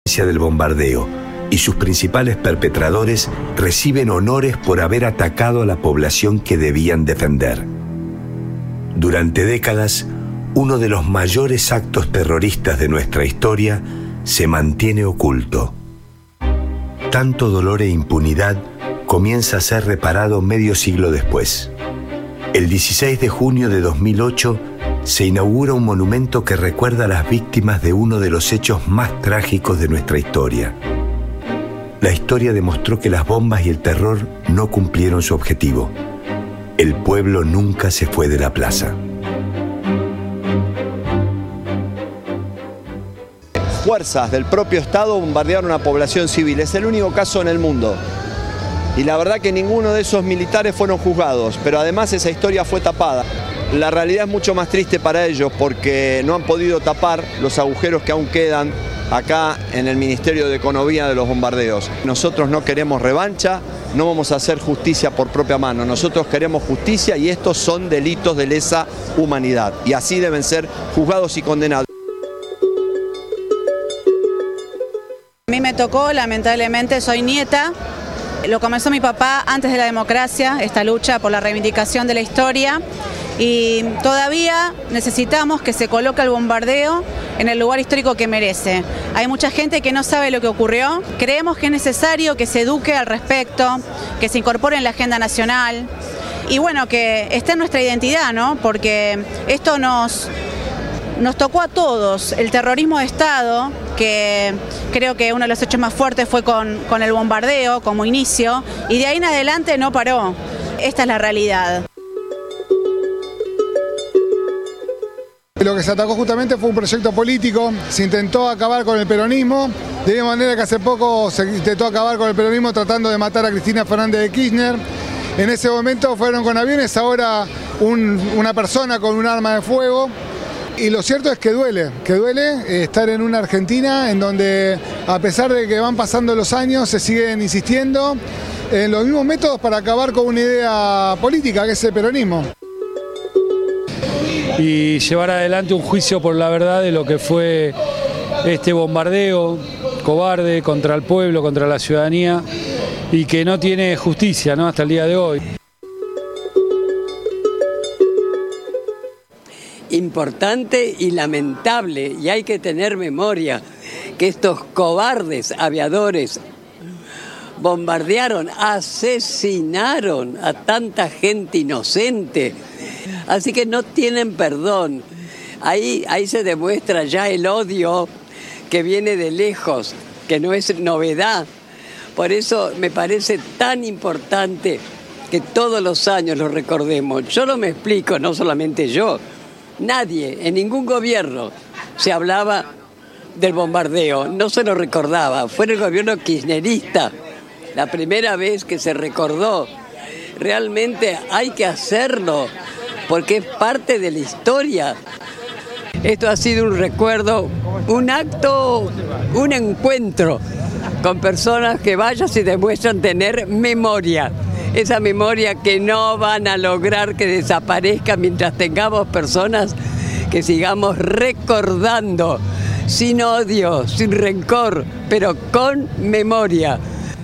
del bombardeo y sus principales perpetradores reciben honores por haber atacado a la población que debían defender. Durante décadas, uno de los mayores actos terroristas de nuestra historia se mantiene oculto. Tanto dolor e impunidad comienza a ser reparado medio siglo después. El 16 de junio de 2008 se inaugura un monumento que recuerda a las víctimas de uno de los hechos más trágicos de nuestra historia. La historia demostró que las bombas y el terror no cumplieron su objetivo. El pueblo nunca se fue de la plaza. Fuerzas del propio Estado bombardearon a población civil. Es el único caso en el mundo. Y la verdad que ninguno de esos militares fueron juzgados, pero además esa historia fue tapada. La realidad es mucho más triste para ellos porque no han podido tapar los agujeros que aún quedan acá en el Ministerio de Economía de los bombardeos. Nosotros no queremos revancha, no vamos a hacer justicia por propia mano. Nosotros queremos justicia y estos son delitos de lesa humanidad y así deben ser juzgados y condenados. A mí me tocó, lamentablemente, soy nieta. Lo comenzó mi papá antes de la democracia, esta lucha por la reivindicación de la historia. Y todavía necesitamos que se coloque el bombardeo en el lugar histórico que merece. Hay mucha gente que no sabe lo que ocurrió. Creemos que es necesario que se eduque al respecto, que se incorpore en la agenda nacional y bueno, que esté en nuestra identidad, ¿no? Porque esto nos tocó a todos, el terrorismo de Estado, que creo que uno de los hechos más fuertes fue con el bombardeo como inicio, y de ahí en adelante no paró. Esta es la realidad. Lo que se atacó justamente fue un proyecto político, se intentó acabar con el peronismo, de la manera que hace poco se intentó acabar con el peronismo tratando de matar a Cristina Fernández de Kirchner. En ese momento fueron con aviones, ahora una persona con un arma de fuego. Y lo cierto es que duele estar en una Argentina en donde, a pesar de que van pasando los años, se siguen insistiendo en los mismos métodos para acabar con una idea política, que es el peronismo. Y llevar adelante un juicio por la verdad de lo que fue este bombardeo cobarde contra el pueblo, contra la ciudadanía, y que no tiene justicia, ¿no?, hasta el día de hoy. Importante y lamentable, y hay que tener memoria que estos cobardes aviadores bombardearon, asesinaron a tanta gente inocente, así que no tienen perdón. Ahí se demuestra ya el odio que viene de lejos, que no es novedad. Por eso me parece tan importante que todos los años lo recordemos. Yo no me explico, no solamente yo, nadie, en ningún gobierno se hablaba del bombardeo, no se lo recordaba. Fue en el gobierno kirchnerista la primera vez que se recordó. Realmente hay que hacerlo porque es parte de la historia. Esto ha sido un recuerdo, un acto, un encuentro con personas que vayan y demuestran tener memoria. Esa memoria que no van a lograr que desaparezca mientras tengamos personas que sigamos recordando, sin odio, sin rencor, pero con memoria.